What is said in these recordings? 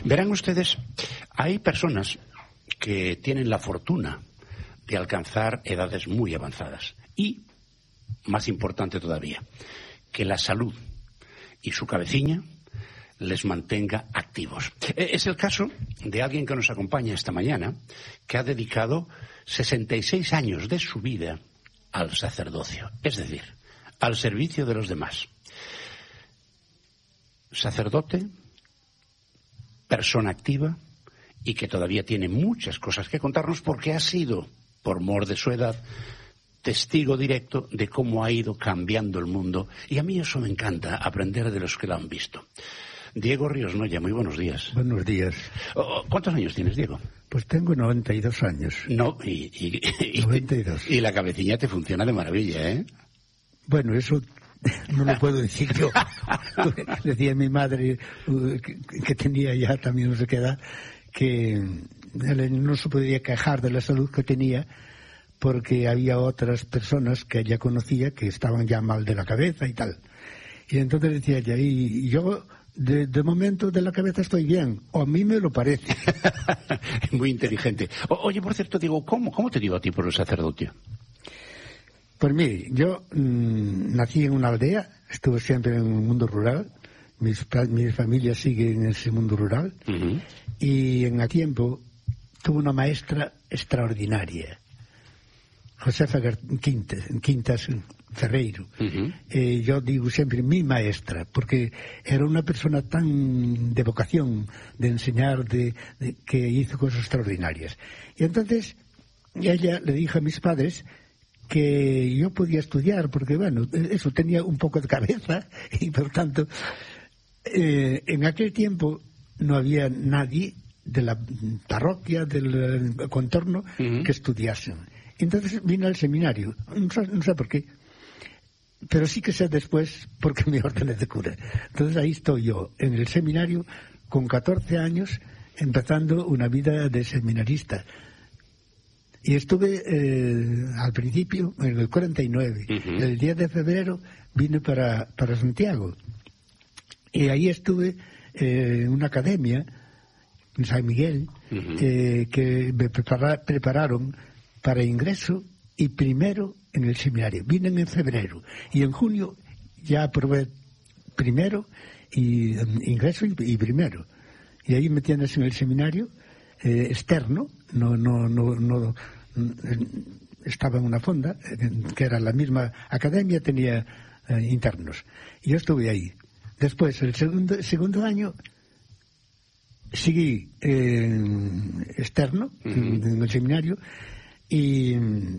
Verán ustedes, hay personas que tienen la fortuna de alcanzar edades muy avanzadas y, más importante todavía, que la salud y su cabeciña les mantenga activos. Es el caso de alguien que nos acompaña esta mañana, que ha dedicado 66 años de su vida al sacerdocio, es decir, al servicio de los demás. Sacerdote, persona activa y que todavía tiene muchas cosas que contarnos porque ha sido, por mor de su edad, testigo directo de cómo ha ido cambiando el mundo, y a mí eso me encanta, aprender de los que lo han visto. Diego Ríos Noya, muy buenos días. Buenos días. ¿Cuántos años tienes, Diego? Pues tengo 92 años. No, 92. Y la cabecilla te funciona de maravilla, ¿eh? Bueno, eso no lo puedo decir yo. Decía mi madre, que tenía ya también no sé qué edad, que no se podía quejar de la salud que tenía porque había otras personas que ella conocía que estaban ya mal de la cabeza y tal. Y entonces decía ella, y yo de momento de la cabeza estoy bien, o a mí me lo parece. Muy inteligente. Oye, por cierto, Diego, ¿cómo te dio a ti por el sacerdocio? Pues mire, yo nací en una aldea, estuve siempre en el mundo rural, mi familia sigue en ese mundo rural, y en aquel tiempo tuve una maestra extraordinaria, Josefa Quintas Ferreiro. Yo digo siempre mi maestra, porque era una persona tan de vocación, de enseñar, que hizo cosas extraordinarias. Y entonces ella le dijo a mis padres que yo podía estudiar, porque bueno, eso tenía un poco de cabeza, y por tanto, en aquel tiempo no había nadie de la parroquia, del contorno, que estudiasen. Entonces vine al seminario, no sé por qué, pero sí que sé después porque me ordené de cura. Entonces ahí estoy yo, en el seminario, con 14 años, empezando una vida de seminarista. Y estuve al principio, en el 49, el 10 de febrero vine para Santiago. Y ahí estuve en una academia, en San Miguel, que me prepararon para ingreso y primero en el seminario. Vine en febrero y en junio ya aprobé primero y ingreso y primero. Y ahí me tienes en el seminario externo, no estaba en una fonda, que era la misma academia, tenía internos. Y yo estuve ahí. Después, el segundo año, seguí externo, en el seminario, y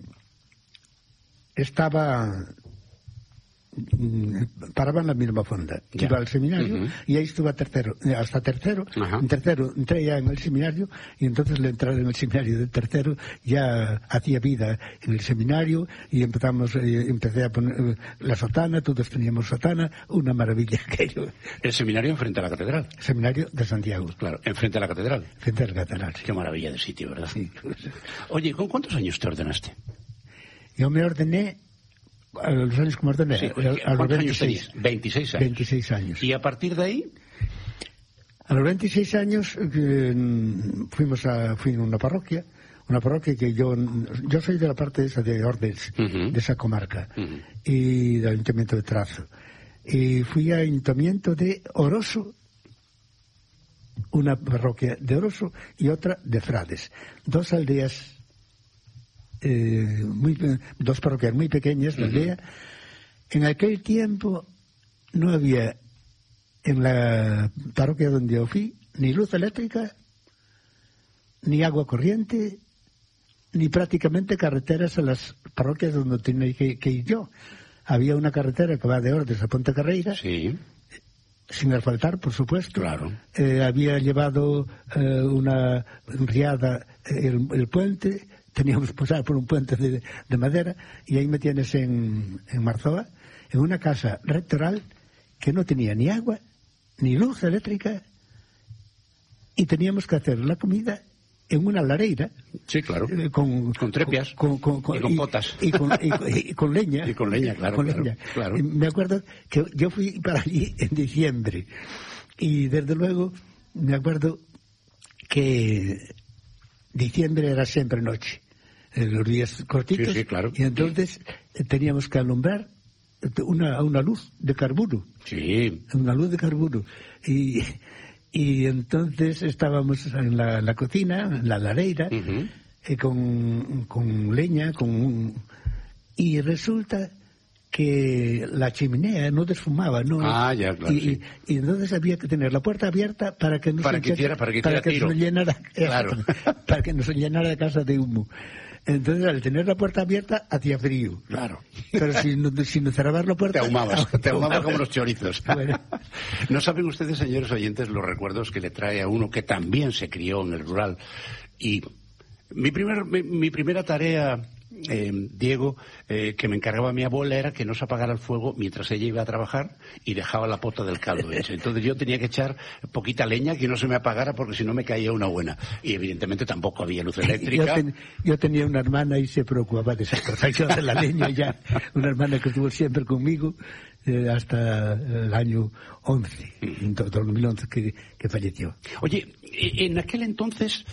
paraba en la misma fonda. Iba al seminario y ahí estuve hasta tercero. En tercero entré ya en el seminario y entonces le entrar en el seminario de tercero ya hacía vida en el seminario y empecé a poner la sotana, todos teníamos sotana, una maravilla aquello. ¿El seminario enfrente a la catedral? El seminario de Santiago. Claro, enfrente a la catedral. Frente a la catedral, sí. Qué maravilla de sitio, ¿verdad? Sí. Oye, ¿con cuántos años te ordenaste? Yo me ordené a los años que me ordené, sí, a los 26. 26 años. 26 años. ¿Y a partir de ahí? A los 26 años fui a una parroquia que yo soy de la parte esa de Ordes, de esa comarca, y del Ayuntamiento de Trazo. Y fui al Ayuntamiento de Oroso, una parroquia de Oroso y otra de Frades. Dos aldeas, dos parroquias muy pequeñas de aldea. En aquel tiempo no había en la parroquia donde yo fui ni luz eléctrica, ni agua corriente, ni prácticamente carreteras a las parroquias donde tenía que ir yo. Había una carretera que va de Ordes a Ponte Carreira, sí, sin asfaltar, por supuesto. Claro. Había llevado una riada el puente. Teníamos que pasar por un puente de madera y ahí me tienes en Marzoa, en una casa rectoral que no tenía ni agua, ni luz eléctrica, y teníamos que hacer la comida en una lareira. Sí, claro. Con trepias y con potas. Y con leña. Y con leña, claro. Con leña. Claro. Me acuerdo que yo fui para allí en diciembre y desde luego me acuerdo que diciembre era siempre noche, los días cortitos, sí, claro. Y entonces teníamos que alumbrar una luz de carburo. Sí. Una luz de carburo. Y entonces estábamos en la cocina, en la lareira, con leña, y resulta que la chimenea no desfumaba, ¿no? Ya, claro. Y entonces había que tener la puerta abierta para que no se llenara, claro. para que no se llenara la casa de humo. Entonces, al tener la puerta abierta, hacía frío. Claro. Pero si no cerrabas la puerta... Te ahumabas como los chorizos. Bueno. No saben ustedes, señores oyentes, los recuerdos que le trae a uno que también se crió en el rural. Y mi primera tarea, Diego, que me encargaba mi abuela, era que no se apagara el fuego mientras ella iba a trabajar y dejaba la pota del caldo hecha. Entonces yo tenía que echar poquita leña que no se me apagara porque si no me caía una buena. Y evidentemente tampoco había luz eléctrica. Yo tenía una hermana y se preocupaba de esas cosas. Yo de la leña ya, una hermana que estuvo siempre conmigo hasta el año 11, en 2011 que falleció. Oye, en aquel entonces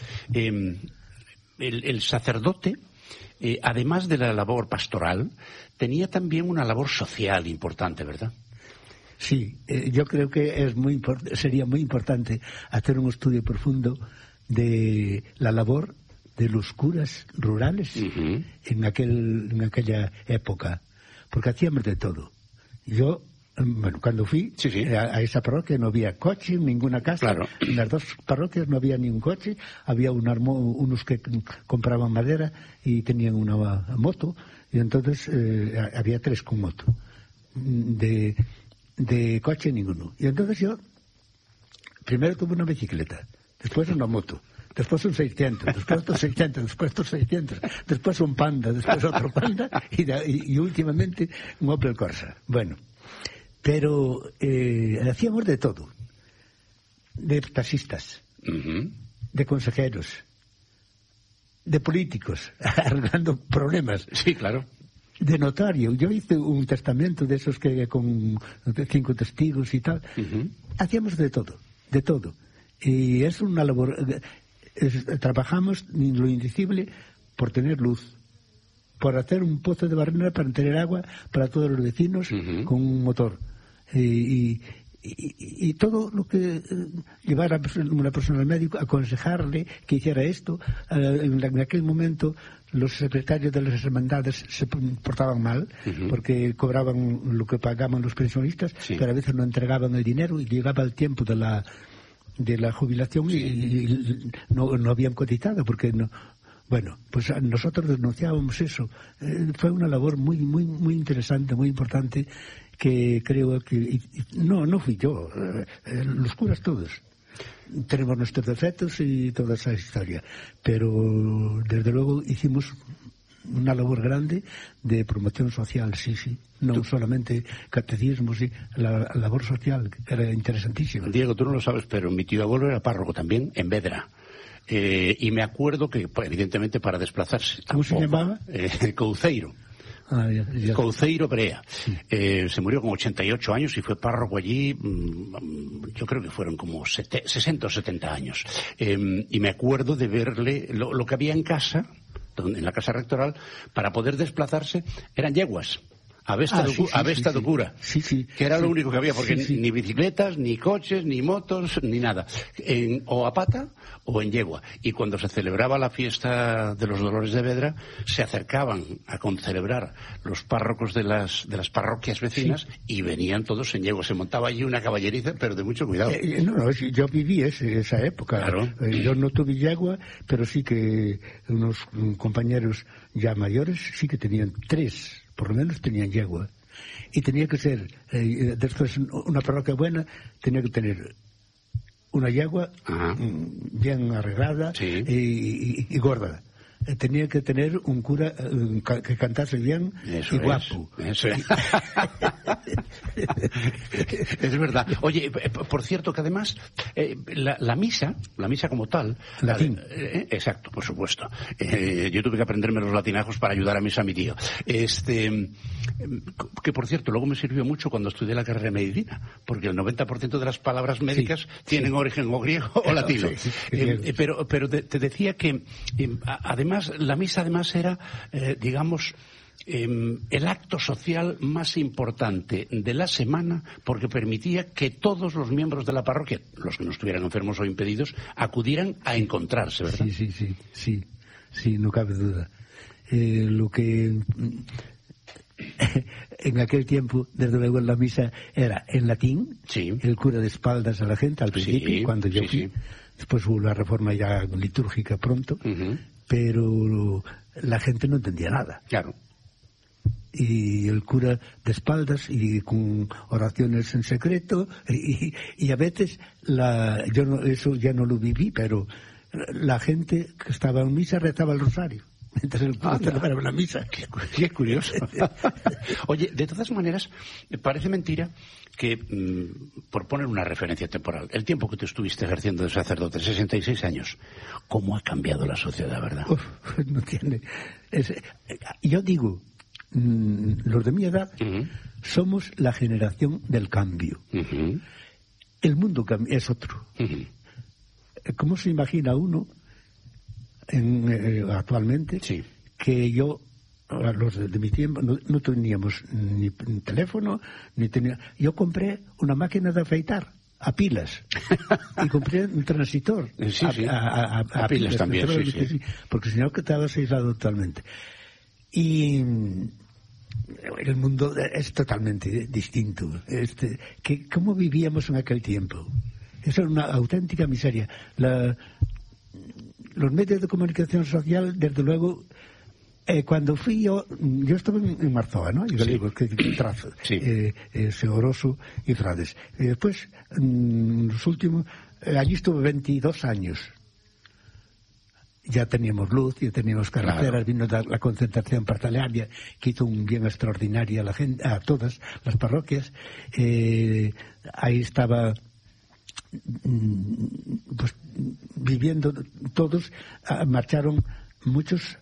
el sacerdote, además de la labor pastoral, tenía también una labor social importante, ¿verdad? Sí, yo creo que sería muy importante hacer un estudio profundo de la labor de los curas rurales en aquella época, porque hacíamos de todo. Yo, cuando fui a esa parroquia no había coche, ninguna casa. Claro. En las dos parroquias no había ningún coche. Había unos que compraban madera y tenían una moto. Y entonces había 3 con moto. De coche ninguno. Y entonces yo primero tuve una bicicleta, después una moto, después un 600, después otro 600, después otro 600, después un Panda, después otro Panda y últimamente un Opel Corsa. Bueno, pero hacíamos de todo, de taxistas, de consejeros, de políticos, arreglando problemas. Sí, claro. De notario. Yo hice un testamento de esos que con 5 testigos y tal. Hacíamos de todo. Y es una labor... trabajamos lo indecible por tener luz, por hacer un pozo de barrena para tener agua para todos los vecinos con un motor. Y todo lo que llevar a una persona al médico, aconsejarle que hiciera esto. En aquel momento los secretarios de las hermandades se portaban mal porque cobraban lo que pagaban los pensionistas, pero a veces no entregaban el dinero y llegaba el tiempo de la jubilación y no habían cotizado porque no. Bueno, pues nosotros denunciábamos eso. Fue una labor muy muy muy interesante, muy importante, que creo que no fui yo, los curas todos tenemos nuestros defectos y toda esa historia, pero desde luego hicimos una labor grande de promoción social, sí, no solamente catecismo, sí, la labor social que era interesantísima. Diego, tú no lo sabes, pero mi tío abuelo era párroco también en Vedra. Y me acuerdo que, evidentemente, para desplazarse... ¿Cómo se llamaba? Couceiro. Ya. Couceiro Brea. Sí. Se murió con 88 años y fue párroco allí, yo creo que fueron como 60 o 70 años. Y me acuerdo de verle lo que había en casa, en la casa rectoral, para poder desplazarse, eran yeguas. A Vesta do Cura, que era lo único que había, porque ni bicicletas, ni coches, ni motos, ni nada, o a pata o en yegua. Y cuando se celebraba la fiesta de los Dolores de Vedra, se acercaban a concelebrar los párrocos de las parroquias vecinas y venían todos en yegua. Se montaba allí una caballeriza, pero de mucho cuidado. Yo viví esa época. Claro. Yo no tuve yegua, pero sí que unos compañeros ya mayores sí que tenían 3. Por lo menos tenían yegua. Y tenía que ser, después, una parroquia buena, tenía que tener una yegua bien arreglada y gorda. tenía que tener un cura que cantase bien y guapo. Eso es. Es verdad. Oye, por cierto que además la misa como tal... Latín. Exacto, por supuesto. Yo tuve que aprenderme los latinajos para ayudar a mi tío. Que por cierto, luego me sirvió mucho cuando estudié la carrera de medicina, porque el 90% de las palabras médicas tienen origen o griego o latino. Pero te decía que además la misa además era, digamos, el acto social más importante de la semana, porque permitía que todos los miembros de la parroquia, los que no estuvieran enfermos o impedidos, acudieran a encontrarse, ¿verdad? Sí, no cabe duda. Lo que en aquel tiempo, desde luego, en la misa era en latín, el cura de espaldas a la gente al principio, cuando yo fui. Después hubo la reforma ya litúrgica pronto, pero la gente no entendía nada. Claro. Y el cura de espaldas y con oraciones en secreto y a veces eso ya no lo viví, pero la gente que estaba en misa rezaba el rosario mientras el cura celebraba la misa. Qué curioso. Oye, de todas maneras, parece mentira que, por poner una referencia temporal, el tiempo que tú estuviste ejerciendo de sacerdote, 66 años, ¿cómo ha cambiado la sociedad, verdad? No tiene... yo digo, los de mi edad somos la generación del cambio. El mundo es otro. ¿Cómo se imagina uno actualmente que los de mi tiempo no teníamos ni teléfono, yo compré una máquina de afeitar a pilas y compré un transistor a pilas también, porque si no quedabas aislado totalmente. Y el mundo es totalmente distinto. ¿Cómo vivíamos en aquel tiempo? Eso era una auténtica miseria. Los medios de comunicación social, desde luego, cuando fui yo estaba en Marzoa, ¿no? Seoroso y Frades. Y después, los últimos, allí estuve 22 años. Ya teníamos luz, ya teníamos carreteras, vino la concentración partalaria, que hizo un bien extraordinario a todas las parroquias. Ahí estaba pues viviendo todos, marcharon muchos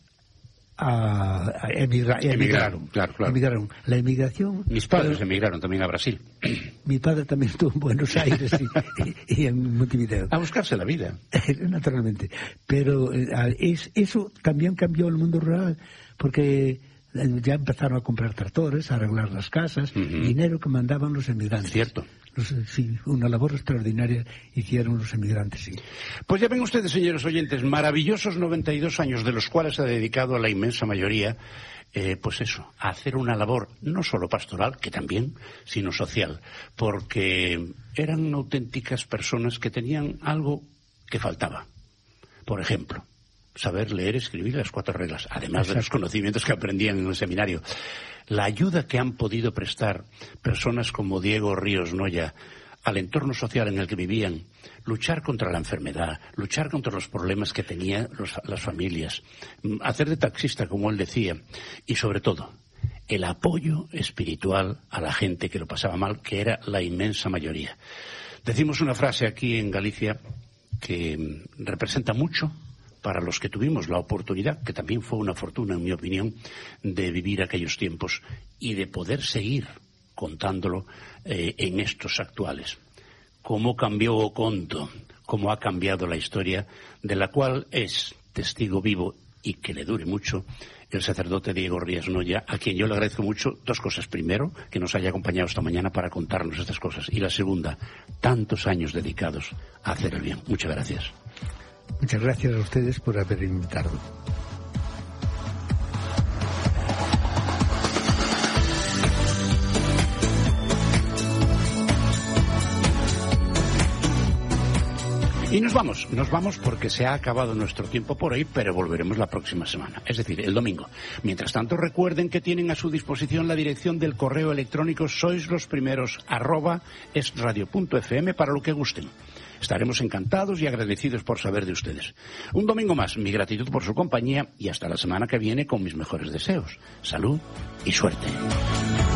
emigraron. Claro. Emigraron. La emigración... Mis padres emigraron también a Brasil. Mi padre también estuvo en Buenos Aires y en Montevideo. A buscarse la vida. Naturalmente. Pero eso también cambió el mundo rural, porque ya empezaron a comprar tractores, a arreglar las casas, dinero que mandaban los emigrantes. Cierto. Sí, una labor extraordinaria hicieron los emigrantes, sí. Pues ya ven ustedes, señores oyentes, maravillosos 92 años, de los cuales ha dedicado a la inmensa mayoría, pues eso, a hacer una labor no solo pastoral, que también, sino social, porque eran auténticas personas que tenían algo que faltaba. Por ejemplo, saber leer, escribir las 4 reglas, además de los conocimientos que aprendían en el seminario. La ayuda que han podido prestar personas como Diego Ríos Noya al entorno social en el que vivían, luchar contra la enfermedad, luchar contra los problemas que tenían las familias, hacer de taxista, como él decía, y sobre todo, el apoyo espiritual a la gente que lo pasaba mal, que era la inmensa mayoría. Decimos una frase aquí en Galicia que representa mucho para los que tuvimos la oportunidad, que también fue una fortuna, en mi opinión, de vivir aquellos tiempos y de poder seguir contándolo en estos actuales. Cómo cambió Oconto, cómo ha cambiado la historia, de la cual es testigo vivo, y que le dure mucho, el sacerdote Diego Ríos Noya, a quien yo le agradezco mucho 2 cosas. Primero, que nos haya acompañado esta mañana para contarnos estas cosas. Y la segunda, tantos años dedicados a hacer el bien. Muchas gracias. Muchas gracias a ustedes por haber invitado. Y Y nos vamos porque se ha acabado nuestro tiempo por hoy, pero volveremos la próxima semana, es decir, el domingo. Mientras tanto, recuerden que tienen a su disposición la dirección del correo electrónico soislosprimeros@esradio.fm para lo que gusten. Estaremos encantados y agradecidos por saber de ustedes. Un domingo más, mi gratitud por su compañía y hasta la semana que viene con mis mejores deseos. Salud y suerte.